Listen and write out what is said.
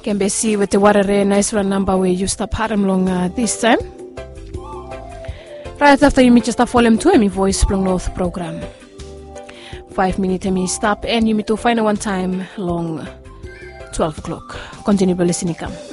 Can be see with the water nice run number where you stop haram long this time. Right after you meet just a volume 2 my voice from North program. 5 minutes me stop and you meet to find one time long 12 o'clock. Continue listening.